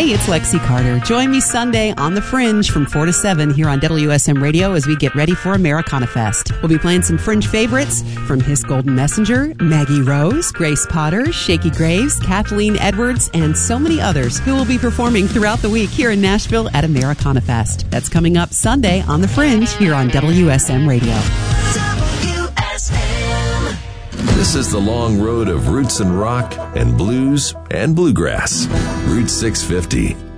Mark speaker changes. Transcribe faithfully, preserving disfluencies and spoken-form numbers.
Speaker 1: Hey, it's Lexi Carter. Join me Sunday on The Fringe from four to seven here on W S M Radio as we get ready for Americana Fest. We'll be playing some Fringe favorites from His Golden Messenger, Maggie Rose, Grace Potter, Shakey Graves, Kathleen Edwards, and so many others who will be performing throughout the week here in Nashville at Americana Fest. That's coming up Sunday on The Fringe here on W S M Radio.
Speaker 2: W S M.
Speaker 3: This is the long road of roots and rock and blues and bluegrass. Route six fifty.